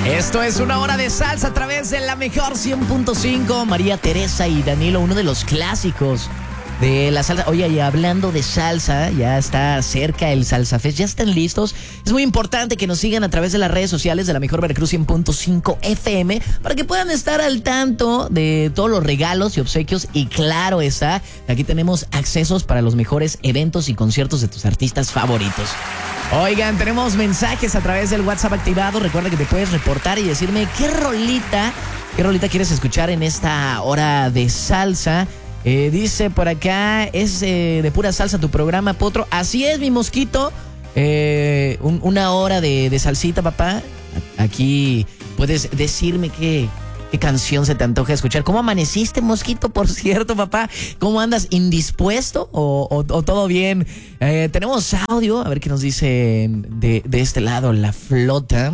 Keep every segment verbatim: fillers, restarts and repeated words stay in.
Esto es una hora de salsa a través de la mejor cien punto cinco. María Teresa y Danilo, uno de los clásicos de la salsa. Oye, y hablando de salsa, ya está cerca el Salsa Fest, ya están listos. Es muy importante que nos sigan a través de las redes sociales de la mejor Veracruz cien punto cinco F M para que puedan estar al tanto de todos los regalos y obsequios. Y claro está, aquí tenemos accesos para los mejores eventos y conciertos de tus artistas favoritos. Oigan, tenemos mensajes a través del WhatsApp activado. Recuerda que te puedes reportar y decirme qué rolita, qué rolita quieres escuchar en esta hora de salsa. Eh, dice por acá, es eh, de pura salsa tu programa, Potro. Así es, mi mosquito. Eh, un, una hora de, de salsita, papá. Aquí puedes decirme qué, qué canción se te antoja escuchar. ¿Cómo amaneciste, mosquito, por cierto, papá? ¿Cómo andas? ¿Indispuesto o, o, o todo bien? Eh, tenemos audio, a ver qué nos dice de, de este lado la flota.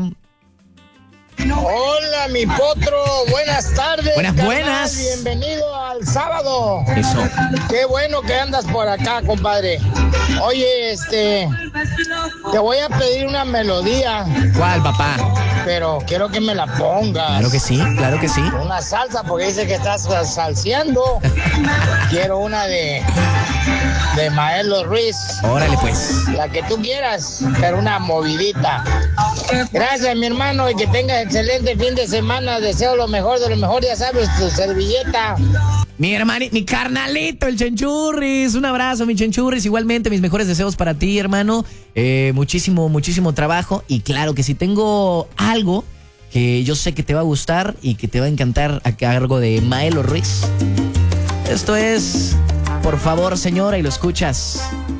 Hola, mi Potro, buenas tardes. Buenas, carnal. buenas. Bienvenido al sábado. Eso. Qué bueno que andas por acá, compadre. Oye, este, te voy a pedir una melodía. ¿Cuál, papá? Pero quiero que me la pongas. Claro que sí, claro que sí. Una salsa, porque dice que estás salseando. Quiero una de, de Maelo Ruiz. Órale, pues. La que tú quieras, pero una movidita. Gracias, mi hermano, y que tengas excelente fin de semana. Deseo lo mejor de lo mejor, ya sabes, tu servilleta. Mi hermanito, mi carnalito, el Chenchurris. Un abrazo, mi Chenchurris. Igualmente, mis mejores deseos para ti, hermano. Eh, muchísimo, muchísimo trabajo. Y claro que si tengo algo que yo sé que te va a gustar y que te va a encantar a cargo de Maelo Ruiz. Esto es, por favor, señora, y lo escuchas